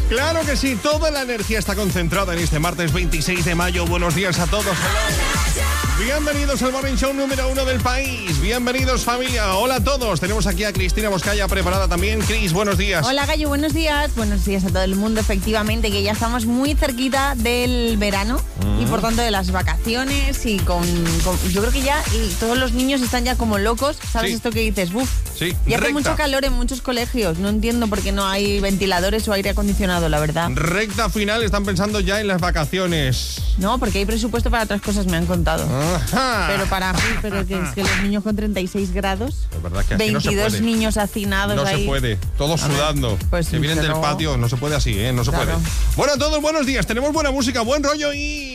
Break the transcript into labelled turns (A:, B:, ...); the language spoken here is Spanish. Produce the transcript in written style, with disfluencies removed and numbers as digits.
A: Claro que sí, toda la energía está concentrada en este martes 26 de mayo. Buenos días a todos. Bienvenidos al Morning Show número 1 del país. Bienvenidos, familia. Hola a todos. Tenemos aquí a Cristina Moscaya preparada también. Cris, buenos días.
B: Hola, Gallo, buenos días. Buenos días a todo el mundo. Efectivamente, que ya estamos muy cerquita del verano y por tanto de las vacaciones y yo creo que ya todos los niños están ya como locos. ¿Sabes esto que dices? Buf.
A: Sí,
B: y hace mucho calor en muchos colegios. No entiendo por qué no hay ventiladores o aire acondicionado, la verdad.
A: Recta final, están pensando ya en las vacaciones.
B: No, porque hay presupuesto para otras cosas, me han contado.
A: Ajá.
B: Pero que es que los niños con 36 grados,
A: Es verdad que así
B: 22
A: no se puede.
B: niños hacinados
A: No
B: ahí.
A: se puede, todos sudando.
B: Pues
A: que vienen del
B: pero-
A: patio, no se puede así, no se
B: Claro.
A: puede. Bueno, a todos buenos días, tenemos buena música, buen rollo y...